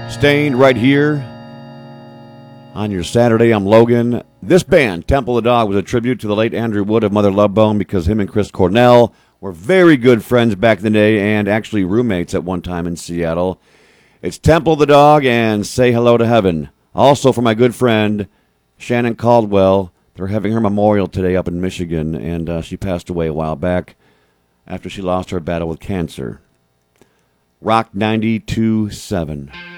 Staying right here on your Saturday. I'm Logan. This band, Temple of the Dog, was a tribute to the late Andrew Wood of Mother Love Bone because him and Chris Cornell were very good friends back in the day and actually roommates at one time in Seattle. It's Temple of the Dog and Say Hello to Heaven. Also for my good friend, Shannon Caldwell. They're having her memorial today up in Michigan, and she passed away a while back after she lost her battle with cancer. Rock 92.7.